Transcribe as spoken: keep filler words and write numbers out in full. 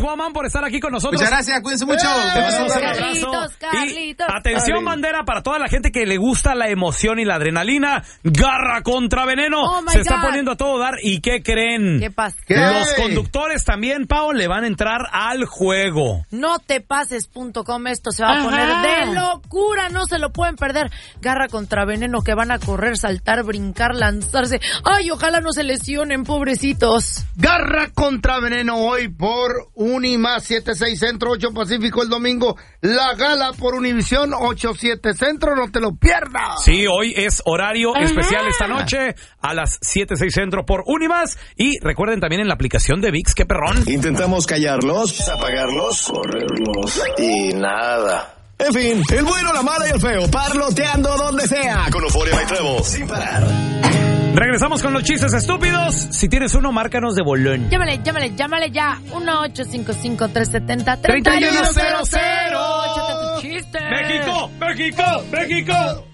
Aquaman, por estar aquí con nosotros. Muchas gracias, cuídense mucho. ¡Eh! Te mando un abrazo. Carlitos, Carlitos. Y atención, bandera, para toda la gente que le gusta la emoción y la adrenalina. Garra contra veneno. Oh, my Se está God. poniendo a todo dar. ¿Y qué creen? ¿Qué pasa? ¿Qué? Los conductores también, Pao, le van a entrar al juego. No te pases punto com, esto se va a Ajá. poner de locura, no se lo pueden perder. Garra contra veneno, que van a correr, saltar, brincar, lanzarse. Ay, ojalá no se lesionen, pobrecitos. Garra contra veneno hoy por Unimás siete seis Centro, ocho Pacífico el domingo. La gala por Univisión ocho siete Centro, no te lo pierdas. Sí, hoy es horario especial esta noche a las siete seis Centro por Unimás. Y recuerden también en la aplicación de ViX, qué perrón. Intentamos callarlos, apagarlos, correrlos y nada. En fin, el bueno, la mala y el feo, parloteando donde sea. Con Euforia y Trevo, sin parar. Regresamos con los chistes estúpidos. Si tienes uno, márcanos de bolón. Llámale, llámale, llámale ya. uno ocho cinco cinco tres siete cero treinta y uno uno cero cero. Échate tu chiste. México, México, México.